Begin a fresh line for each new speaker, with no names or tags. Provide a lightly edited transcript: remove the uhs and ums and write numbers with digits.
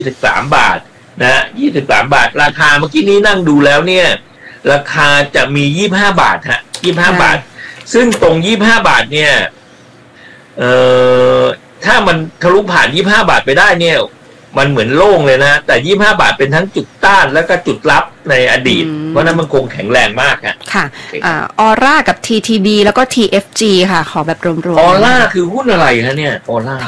23 บาทนะ23 บาทราคาเมื่อกี้นี้นั่งดูแล้วเนี่ยราคาจะมี25 บาทฮะ25 บาทซึ่งตรง25 บาทเนี่ยถ้ามันทะลุผ่าน25 บาทไปได้เนี่ยมันเหมือนโล่งเลยนะแต่25 บาทเป็นทั้งจุดต้านแล้วก็จุดรับในอดีตเพราะนั้นมันคงแข็งแรงมากฮะ
ค่ะออร่ากับ TTB แล้วก็ TFG ค่ะขอแบบรวมๆ
ออร่าคือหุ้นอะไรฮะเนี่ยออร่า